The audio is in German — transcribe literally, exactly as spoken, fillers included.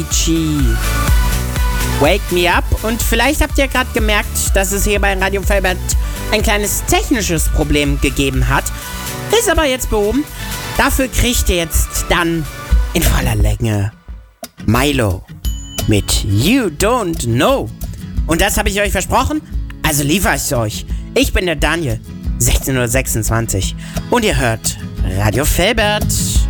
Wake Me Up. Und vielleicht habt ihr gerade gemerkt, dass es hier bei Radio Felbert ein kleines technisches Problem gegeben hat. Ist aber jetzt behoben. Dafür kriegt ihr jetzt dann in voller Länge Milo mit You Don't Know. Und das habe ich euch versprochen, also liefere ich es euch. Ich bin der Daniel, sechzehn Uhr sechsundzwanzig und ihr hört Radio Felbert.